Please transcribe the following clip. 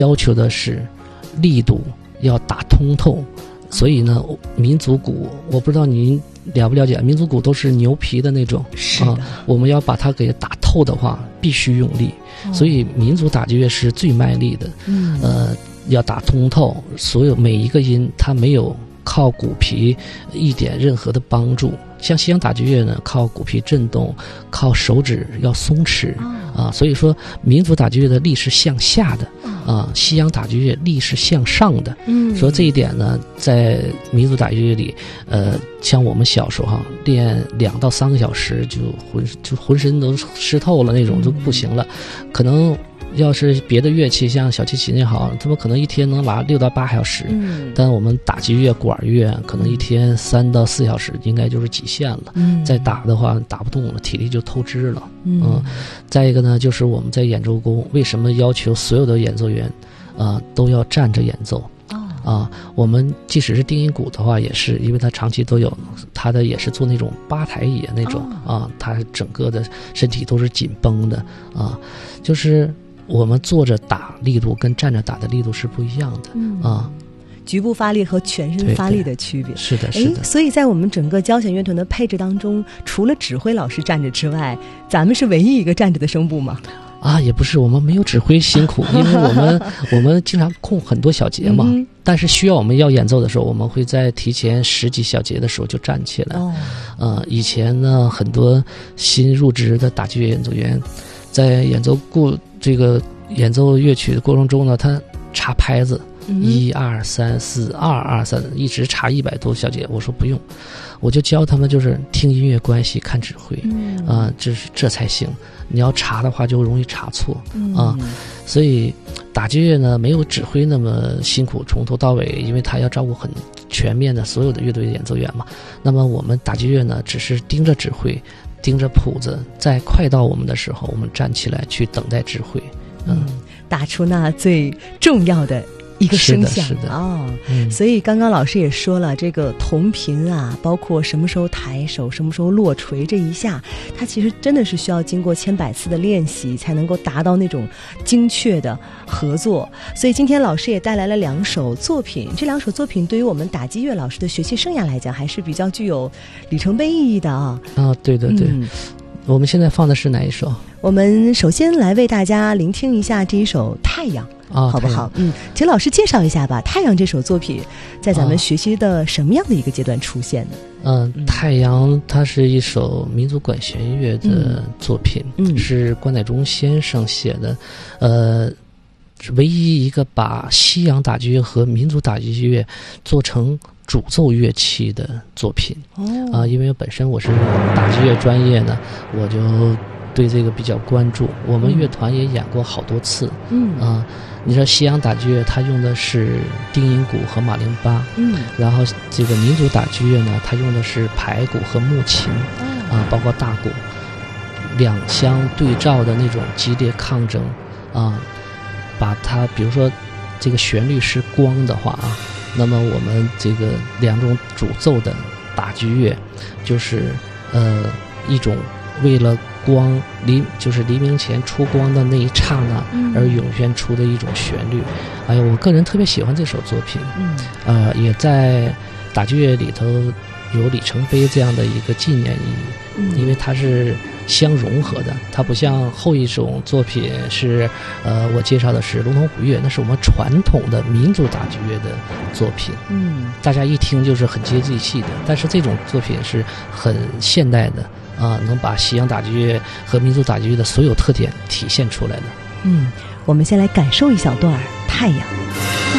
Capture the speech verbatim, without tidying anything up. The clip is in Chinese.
要求的是力度要打通透，所以呢，民族鼓我不知道您了不了解，民族鼓都是牛皮的那种， 是的、 啊，我们要把它给打透的话，必须用力，哦、所以民族打击乐是最卖力的，嗯，呃，要打通透，所有每一个音它没有靠鼓皮一点任何的帮助。像西洋打击乐呢，靠鼓皮震动，靠手指要松弛、哦、啊，所以说民族打击乐的力是向下的、哦、啊，西洋打击乐力是向上的。嗯，说这一点呢，在民族打击乐里，呃，像我们小时候哈，练两到三个小时就浑就浑身都湿透了那种，就不行了，可能。要是别的乐器像小提琴也好，他们可能一天能拉六到八小时，嗯，但我们打击乐、管乐可能一天三到四小时，应该就是极限了。嗯，再打的话打不动了，体力就透支了。嗯，嗯再一个呢，就是我们在演奏宫为什么要求所有的演奏员，啊、呃，都要站着演奏。啊，我们即使是定音鼓的话，也是因为他长期都有，他的也是做那种吧台椅那种、哦、啊，他整个的身体都是紧绷的啊，就是我们坐着打力度跟站着打的力度是不一样的、嗯、啊。 局部发力和全身发力的区别， 是的，是的。 所以在我们整个交响乐团的配置当中，除了指挥老师站着之外，咱们是唯一一个站着的声部吗？ 啊，也不是，我们没有指挥辛苦，因为我们我们经常控很多小节嘛、嗯，但是需要我们要演奏的时候，我们会在提前十几小节的时候就站起来。哦，呃，以前呢，很多新入职的打击乐演奏员，在演奏过这个演奏乐曲的过程中呢，他查拍子，一二三四二二三，一直查一百多小节。我说不用，我就教他们就是听音乐关系看指挥，嗯啊、呃，这是这才行。你要查的话就容易查错、嗯、啊，所以打击乐呢没有指挥那么辛苦，从头到尾，因为他要照顾很全面的所有的乐队演奏员嘛。那么我们打击乐呢，只是盯着指挥，盯着谱子，在快到我们的时候，我们站起来去等待指挥，嗯， 嗯打出那最重要的一个声响。 是的，是的哦、嗯，所以刚刚老师也说了，这个同频啊，包括什么时候抬手，什么时候落锤，这一下，它其实真的是需要经过千百次的练习，才能够达到那种精确的合作。所以今天老师也带来了两首作品，这两首作品对于我们打击乐老师的学习生涯来讲，还是比较具有里程碑意义的啊。 啊，对对对。嗯，我们现在放的是哪一首？ 我们首先来为大家聆听一下这一首《太阳》。 啊、 好不好？嗯，请老师介绍一下吧。《太阳》这首作品在咱们学习的什么样的一个阶段出现呢？ 嗯，呃、太阳它是一首民族管弦乐的作品，嗯，是关乃忠先生写的，呃，唯一一个把西洋打击乐和民族打击乐做成主奏乐器的作品。哦，啊、呃，因为本身我是打击乐专业的，我就对这个比较关注。我们乐团也演过好多次。嗯啊。呃你说西洋打击乐，它用的是定音鼓和马林巴，嗯，然后这个民族打击乐呢，它用的是排鼓和木琴，啊、呃，包括大鼓，两相对照的那种激烈抗争，啊、呃，把它，比如说这个旋律是光的话啊，那么我们这个两种主奏的打击乐，就是呃一种为了光黎就是黎明前出光的那一刹那而涌现出的一种旋律。哎呀，我个人特别喜欢这首作品，嗯，呃，也在打击乐里头有里程碑这样的一个纪念意义，嗯，因为它是相融合的，它不像后一种作品是，呃，我介绍的是龙腾虎跃，那是我们传统的民族打击乐的作品，嗯，大家一听就是很接地气的，但是这种作品是很现代的。啊，能把西洋打击乐和民族打击乐的所有特点体现出来的。 嗯，我们先来感受一小段《太阳》。